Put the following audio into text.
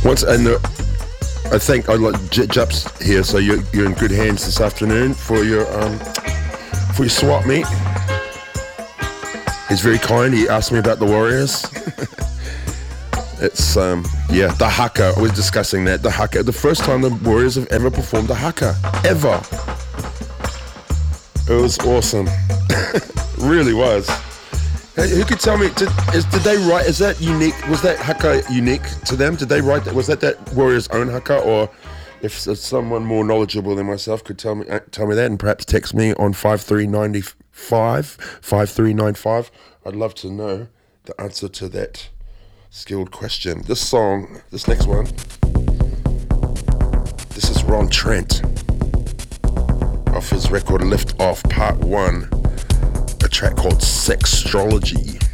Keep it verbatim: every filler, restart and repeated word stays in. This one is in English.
Once and the, I think I like J- Jups here, so you're you're in good hands this afternoon for your um for your swap meet. He's very kind. He asked me about the Warriors. It's um yeah the haka. I was discussing that the haka. The first time the Warriors have ever performed the haka ever. It was awesome. Really was. Who could tell me? Did, is, did they write? Is that unique? Was that haka unique to them? Did they write that? Was that that Warriors' own haka, or if someone more knowledgeable than myself could tell me uh, tell me that, and perhaps text me on five three nine five five three nine five? I'd love to know the answer to that skilled question. This song, this next one, this is Ron Trent off his record Lift Off Part One. A track called Sextrology.